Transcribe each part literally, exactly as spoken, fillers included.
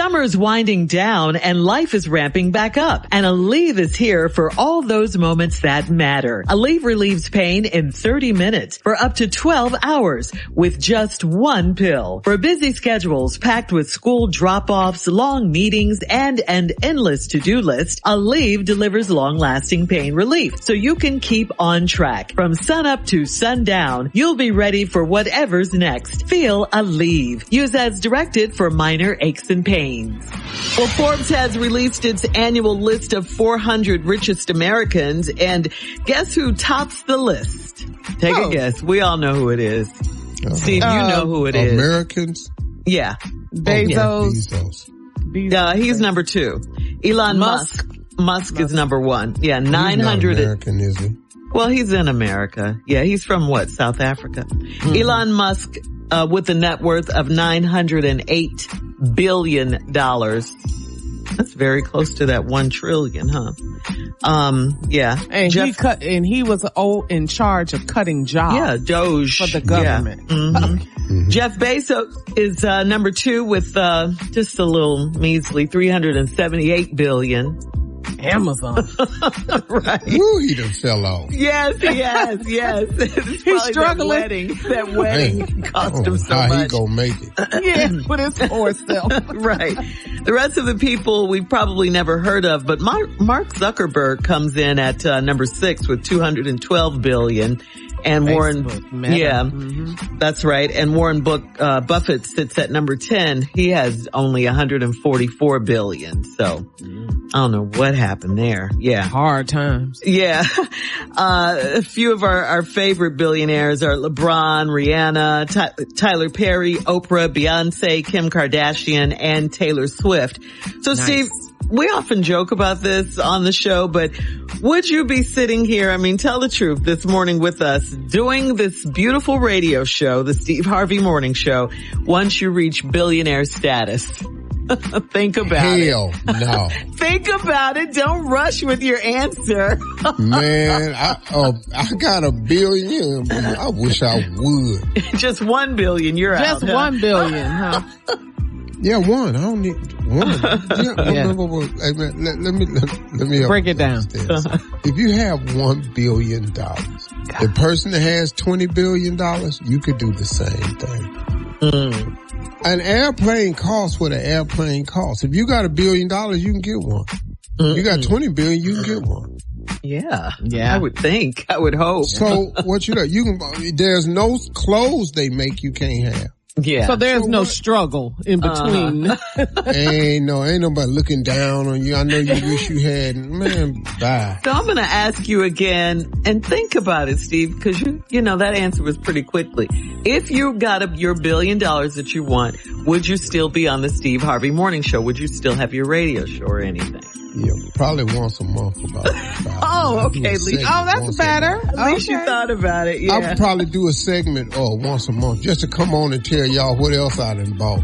Summer's winding down and life is ramping back up. And Aleve is here for all those moments that matter. Aleve relieves pain in thirty minutes for up to twelve hours with just one pill. For busy schedules packed with school drop-offs, long meetings, and an endless to-do list, Aleve delivers long-lasting pain relief so you can keep on track. From sunup to sundown, you'll be ready for whatever's next. Feel Aleve. Use as directed for minor aches and pains. Well, Forbes has released its annual list of four hundred richest Americans, and guess who tops the list? Take oh. a guess. We all know who it is. Uh-huh. Steve, you uh, know who it is. Americans? Yeah. Bezos. Oh, Bezos. Bezos. Uh, he's number two. Elon Musk. Musk, Musk, Musk. is number one. Yeah, nine hundred. He's not American, is he? Well, he's in America. Yeah, he's from what? South Africa. Mm-hmm. Elon Musk, uh, with a net worth of nine hundred eight billion dollars. That's very close to that one trillion, huh? Um, yeah. And Jeff, he cut, and he was oh, in charge of cutting jobs. Yeah, Doge. For the government. Yeah. Mm-hmm. Mm-hmm. Jeff Bezos is, uh, number two with, uh, just a little measly three hundred seventy-eight billion. Amazon. Right. Woo, he done fell off. Yes, yes, yes. He's struggling. That wedding, that wedding Man, cost him so how much. How he gonna make it? Yeah, with his poor self. Right. The rest of the people we've probably never heard of, but Mark, Mark Zuckerberg comes in at uh, number six with two hundred twelve billion. And Facebook, Warren, Meta. yeah, mm-hmm. that's right. And Warren Book, uh, Buffett sits at number ten. He has only one hundred forty-four billion. So mm. I don't know what happened there. Yeah. Hard times. Yeah. Uh, a few of our, our favorite billionaires are LeBron, Rihanna, Ty- Tyler Perry, Oprah, Beyonce, Kim Kardashian, and Taylor Swift. So nice. Steve, we often joke about this on the show, but would you be sitting here, I mean, tell the truth, this morning with us, doing this beautiful radio show, the Steve Harvey Morning Show, once you reach billionaire status? Think about Hell, it. Hell no. Think about it. Don't rush with your answer. Man, I, uh, I got a billion. I wish I would. Just one billion, you're Just out. Just one huh? billion, huh? Yeah, one. I don't need one. Yeah, yeah. Wait, wait, wait. Hey, man, let, let me let, let me help break it down. Uh-huh. If you have one billion dollars, the person that has twenty billion dollars, you could do the same thing. Mm. An airplane costs what an airplane costs. If you got a billion dollars, you can get one. Mm-mm. If you got twenty billion, you can get one. Yeah, yeah. I would think. I would hope. So what you know? You can. There's no clothes they make you can't have. Yeah. So there's so no what? struggle in between. Uh-huh. ain't no, ain't nobody looking down on you. I know you wish you had, man, bye. So I'm going to ask you again and think about it, Steve, because you, you know, that answer was pretty quickly. If you got a, your billion dollars that you want, would you still be on the Steve Harvey Morning Show? Would you still have your radio show or anything? Yeah, probably once a month about, about Oh, okay. Oh, that's better. At okay. least you thought about it, yeah. I'll probably do a segment, oh, once a month just to come on and tell y'all what else I done bought.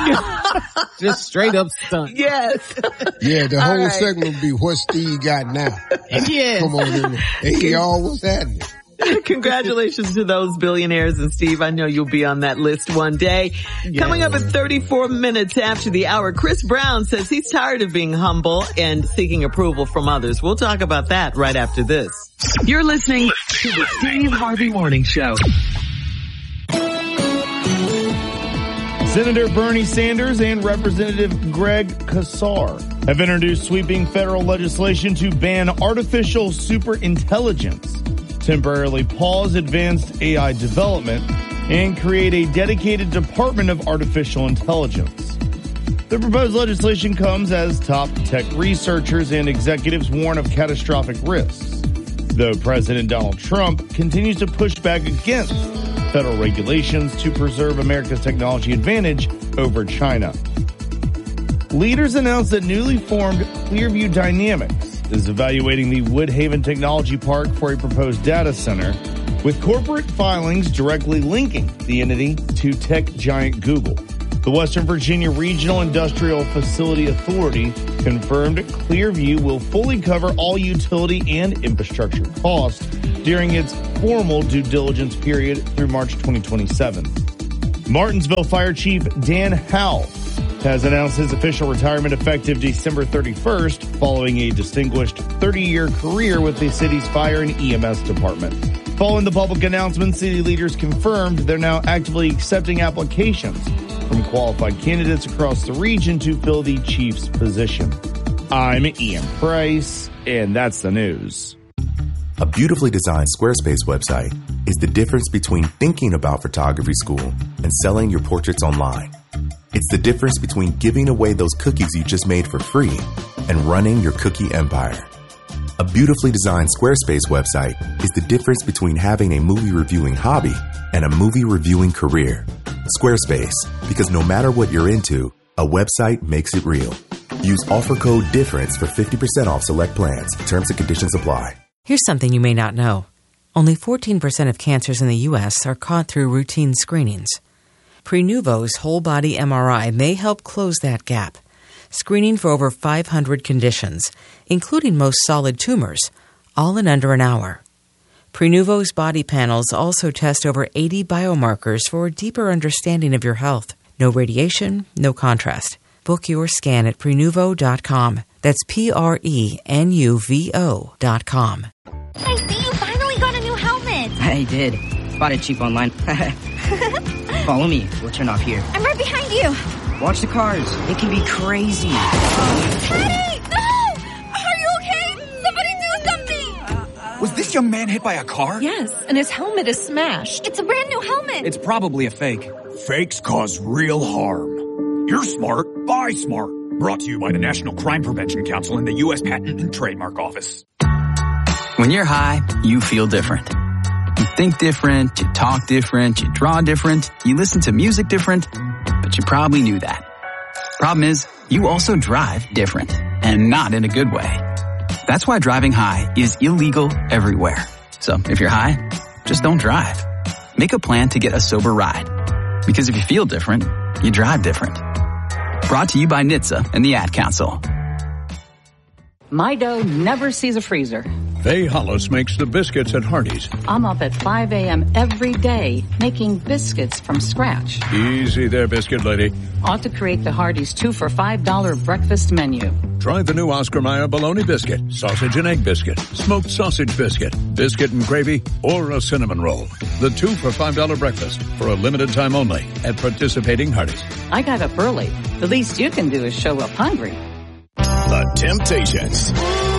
Just straight up stunt. Yes. Yeah, the whole right. segment would be what Steve got now. Yeah. Come on in. Hey, y'all, what's happening? Congratulations to those billionaires. And Steve, I know you'll be on that list one day. Yeah. Coming up at thirty-four minutes after the hour, Chris Brown says he's tired of being humble and seeking approval from others. We'll talk about that right after this. You're listening to the Steve Harvey Morning Show. Senator Bernie Sanders and Representative Greg Casar have introduced sweeping federal legislation to ban artificial superintelligence, temporarily pause advanced A I development, and create a dedicated Department of Artificial Intelligence. The proposed legislation comes as top tech researchers and executives warn of catastrophic risks, though President Donald Trump continues to push back against federal regulations to preserve America's technology advantage over China. Leaders announced that newly formed Clearview Dynamics is evaluating the Woodhaven Technology Park for a proposed data center, with corporate filings directly linking the entity to tech giant Google. The Western Virginia Regional Industrial Facility Authority confirmed Clearview will fully cover all utility and infrastructure costs during its formal due diligence period through March twenty twenty-seven. Martinsville Fire Chief Dan Howell has announced his official retirement effective December thirty-first, following a distinguished thirty-year career with the city's fire and E M S department. Following the public announcement, city leaders confirmed they're now actively accepting applications from qualified candidates across the region to fill the chief's position. I'm Ian Price, and that's the news. A beautifully designed Squarespace website is the difference between thinking about photography school and selling your portraits online. It's the difference between giving away those cookies you just made for free and running your cookie empire. A beautifully designed Squarespace website is the difference between having a movie reviewing hobby and a movie reviewing career. Squarespace, because no matter what you're into, a website makes it real. Use offer code DIFFERENCE for fifty percent off select plans. Terms and conditions apply. Here's something you may not know. Only fourteen percent of cancers in the U S are caught through routine screenings. Prenuvo's whole-body M R I may help close that gap, screening for over five hundred conditions, including most solid tumors, all in under an hour. Prenuvo's body panels also test over eighty biomarkers for a deeper understanding of your health. No radiation, no contrast. Book your scan at Prenuvo dot com. That's P R E N U V O dot com. I see you finally got a new helmet. I did. Bought it cheap online. Follow me. We'll turn off here. I'm right behind you. Watch the cars. It can be crazy. Daddy! No! Are you okay? Somebody do something! Was this young man hit by a car? Yes, and his helmet is smashed. It's a brand new helmet. It's probably a fake. Fakes cause real harm. You're smart. Buy smart. Brought to you by the National Crime Prevention Council and the U S Patent and Trademark Office. When you're high, you feel different. You think different, you talk different, you draw different, you listen to music different, but you probably knew that. Problem is, you also drive different, and not in a good way. That's why driving high is illegal everywhere. So if you're high, just don't drive. Make a plan to get a sober ride. Because if you feel different, you drive different. Brought to you by N H T S A and the Ad Council. My dough never sees a freezer. Faye Hollis makes the biscuits at Hardee's. I'm up at five a.m. every day making biscuits from scratch. Easy there, biscuit lady. Ought to create the Hardee's two for five dollar breakfast menu. Try the new Oscar Mayer bologna biscuit, sausage and egg biscuit, smoked sausage biscuit, biscuit and gravy, or a cinnamon roll. The two for five dollar breakfast for a limited time only at participating Hardee's. I got up early. The least you can do is show up hungry. The Temptations.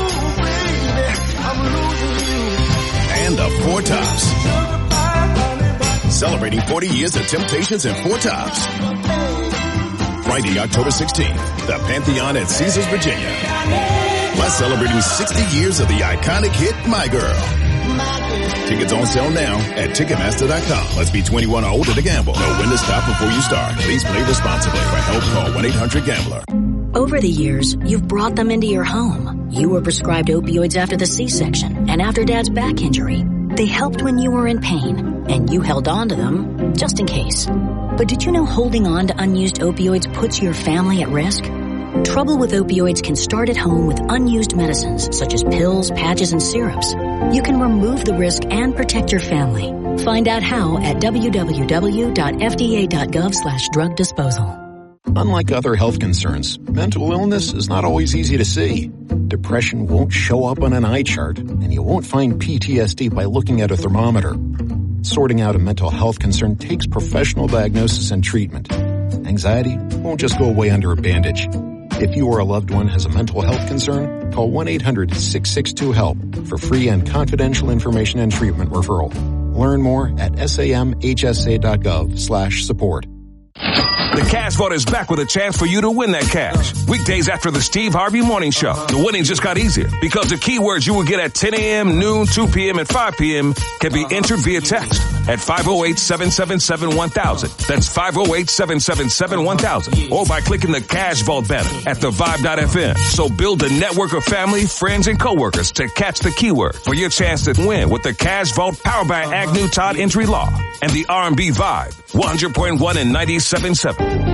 And the Four Tops. Celebrating forty years of Temptations and Four Tops. Friday, October sixteenth, the Pantheon at Caesars, Virginia. Plus celebrating sixty years of the iconic hit, My Girl. Tickets on sale now at Ticketmaster dot com. Must be twenty-one or older to gamble. Know when to stop before you start. Please play responsibly. For help, call one eight hundred gambler. Over the years, you've brought them into your home. You were prescribed opioids after the C-section and after Dad's back injury. They helped when you were in pain, and you held on to them just in case. But did you know holding on to unused opioids puts your family at risk? Trouble with opioids can start at home with unused medicines such as pills, patches, and syrups. You can remove the risk and protect your family. Find out how at w w w dot f d a dot gov slash drug disposal. Unlike other health concerns, mental illness is not always easy to see. Depression won't show up on an eye chart, and you won't find P T S D by looking at a thermometer. Sorting out a mental health concern takes professional diagnosis and treatment. Anxiety won't just go away under a bandage. If you or a loved one has a mental health concern, call one eight hundred six six two HELP for free and confidential information and treatment referral. Learn more at samhsa dot gov slash support. The Cash Vault is back with a chance for you to win that cash. Weekdays after the Steve Harvey Morning Show. The winning just got easier because the keywords you will get at ten a.m., noon, two p.m., and five p.m. can be entered via text at five oh eight, seven seven seven, one thousand. That's five oh eight, seven seven seven, one thousand. Or by clicking the Cash Vault banner at the vibe dot f m. So build a network of family, friends, and coworkers to catch the keyword for your chance to win with the Cash Vault powered by Agnew Todd Injury Law and the R and B Vibe one hundred point one and ninety-seven point seven.